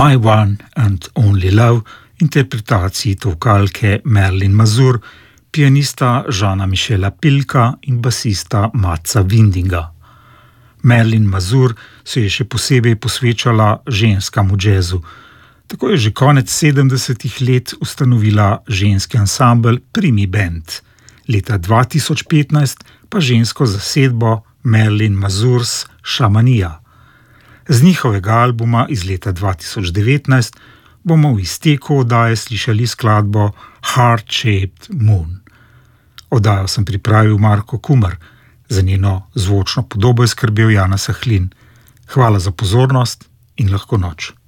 My One and Only Love, interpretaciji tolkalke Merlin Mazur, pianista Žana Mišela Pilka in basista Matza Windinga. Merlin Mazur se je še posebej posvečala ženskemu džezu. Tako je že konec 70. let ustanovila ženski ansambel Primi Band. Leta 2015 pa žensko zasedbo Merlin Mazur's Šamanija. Z njihovega albuma iz leta 2019 bomo v izteku oddaje slišali skladbo Heart-Shaped Moon. Oddajo sem pripravil Marko Kumar, za njeno zvočno podobo je skrbel Jana Sahlin. Hvala za pozornost in lahko noč.